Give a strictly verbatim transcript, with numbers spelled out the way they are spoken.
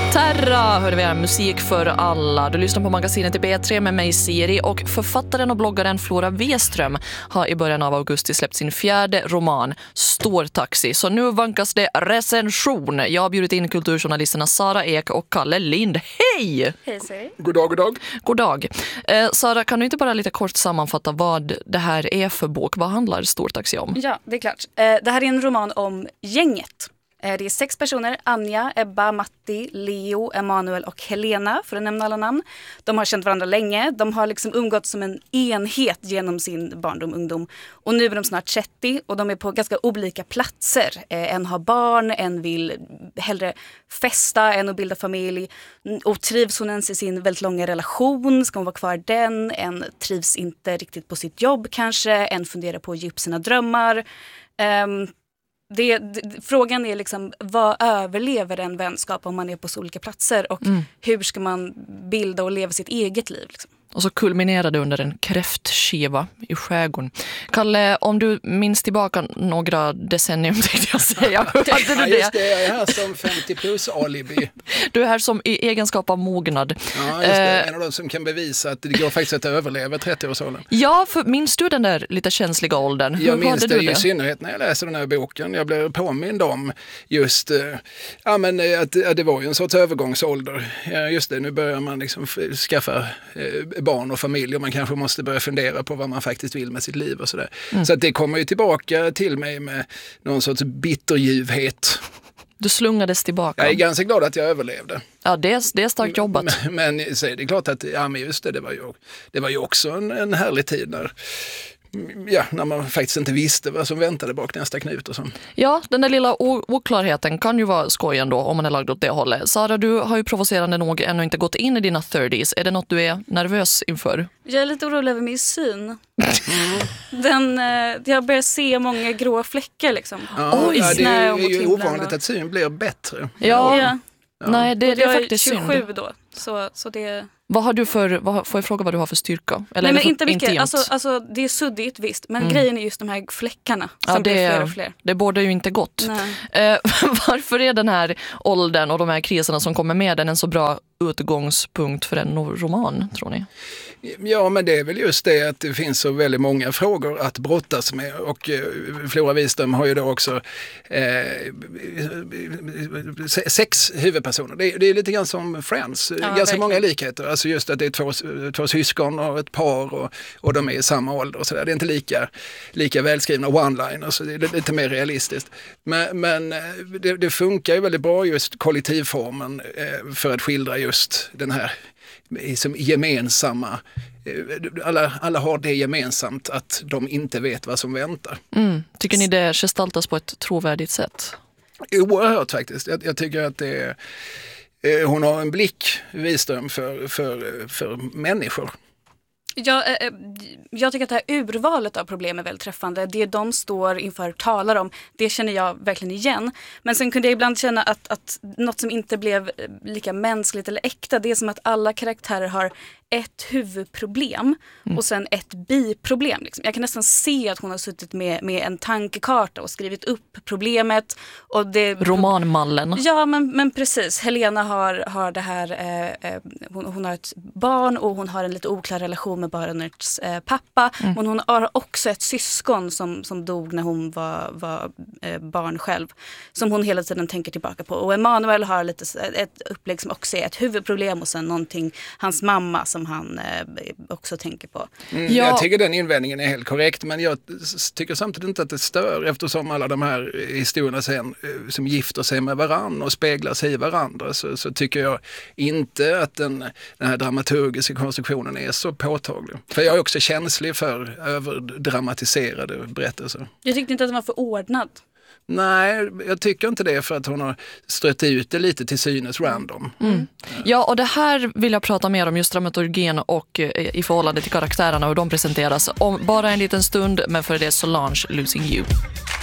Terra hörde vi här, musik för alla. Du lyssnar på magasinet i B tre med mig Siri, och författaren och bloggaren Flora Weström har i början av augusti släppt sin fjärde roman Stårtaxi. Så nu vankas det recension. Jag har bjudit in kulturjournalisterna Sara Ek och Kalle Lind. Hej! Hej Siri. God dag, god dag. God dag. Eh, Sara, kan du inte bara lite kort sammanfatta vad det här är för bok? Vad handlar Stårtaxi om? Ja, det är klart. Eh, det här är en roman om gänget. Det är sex personer, Anja, Ebba, Matti, Leo, Emanuel och Helena, för att nämna alla namn. De har känt varandra länge, de har liksom umgått som en enhet genom sin barndom, ungdom. Och nu är de snart trettio och de är på ganska olika platser. En har barn, en vill hellre festa än att bilda familj. Och trivs hon ens i sin väldigt långa relation, ska hon vara kvar den? En trivs inte riktigt på sitt jobb kanske, en funderar på att ge upp sina drömmar. Um, Det, det, frågan är liksom, vad överlever en vänskap om man är på så olika platser, och mm. hur ska man bilda och leva sitt eget liv liksom? Och så kulminerade under en kräftskiva i skärgården. Kalle, om du minns tillbaka några decennium, tänkte jag säga. Hur hade du det? Ja, just det, jag är här som femtio plus alibi. Du är här som i egenskap av mognad. Ja, just det. En av de som kan bevisa att det går faktiskt att överleva trettio-årsåldern. Ja, för minns du den där lite känsliga åldern? Hur jag minns det, det i synnerhet när jag läser den här boken. Jag blev påmind om just ja, men, att, att det var ju en sorts övergångsålder. Ja, just det, nu börjar man liksom skaffa eh, barn och familj, och man kanske måste börja fundera på vad man faktiskt vill med sitt liv och sådär. Mm. Så att det kommer ju tillbaka till mig med någon sorts bitterljuvhet. Du slungades tillbaka. Jag är ganska glad att jag överlevde. Ja, det är, det är starkt jobbat. Men, men så är det klart att ja, men just det, det var ju, det var ju också en, en härlig tid när Ja, när man faktiskt inte visste vad som väntade bak nästa knut och så. Ja, den där lilla oklarheten kan ju vara skoj ändå om man är lagd åt det hållet. Sara, du har ju provocerande nog ännu inte gått in i dina trettios. Är det något du är nervös inför? Jag är lite orolig över min syn. Den, jag börjar se många grå fläckar liksom. Ja, Oj, ja, det är ju ovanligt att syn blir bättre. Ja, ja. Ja. Nej, det, det är faktiskt synd. Jag är tjugosju synd. då, så, så det... Vad har du för, vad, får jag fråga vad du har för styrka? Eller Nej, men för, inte mycket, inte alltså, alltså det är suddigt visst, men mm. grejen är just de här fläckarna som ja, det, blir fler och fler. Det borde ju inte gott. Eh, varför är den här åldern och de här kriserna som kommer med den en så bra utgångspunkt för en roman, tror ni? Ja, men det är väl just det att det finns så väldigt många frågor att brottas med, och eh, Flora Weström har ju då också eh, sex huvudpersoner. Det är, det är lite grann som Friends, ja, ganska verkligen. Många likheter. Alltså just att det är två, två syskon och ett par och, och de är i samma ålder och sådär. Det är inte lika, lika välskrivna one-liners, så det är lite mer realistiskt. Men, men det, det funkar ju väldigt bra just kollektivformen eh, för att skildra just den här som gemensamma, alla, alla har det gemensamt att de inte vet vad som väntar. Mm. Tycker ni det gestaltas på ett trovärdigt sätt? Oerhört faktiskt. Jag, jag tycker att det är, hon har en blick, Wiström, för, för, för människor. Jag, eh, jag tycker att det här urvalet av problem är väldigt träffande. Det de står inför talar om, det känner jag verkligen igen. Men sen kunde jag ibland känna att, att något som inte blev lika mänskligt eller äkta, det är som att alla karaktärer har ett huvudproblem mm. och sen ett biproblem. Liksom. Jag kan nästan se att hon har suttit med, med en tankekarta och skrivit upp problemet. Och det, romanmallen. Ja, men, men precis. Helena har, har det här, eh, hon, hon har ett barn och hon har en lite oklar relation med barnets eh, pappa. Mm. Men hon har också ett syskon som, som dog när hon var, var eh, barn själv. Som hon hela tiden tänker tillbaka på. Och Emanuel har lite ett upplägg som också är ett huvudproblem och sen någonting, hans mamma som han eh, också tänker på. Mm, ja. Jag tycker den invändningen är helt korrekt, men jag tycker samtidigt inte att det stör, eftersom alla de här historierna sen, som gifter sig med varann och speglar sig i varandra, så, så tycker jag inte att den, den här dramaturgiska konstruktionen är så påtaglig. För jag är också känslig för överdramatiserade berättelser. Jag tyckte inte att den var för ordnad. Nej, jag tycker inte det, för att hon har strött ut det lite till synes random. Mm. Ja, och det här vill jag prata mer om, just dramaturgin och i förhållande till karaktärerna och hur de presenteras. Om bara en liten stund, men för det är Solange, Losing You.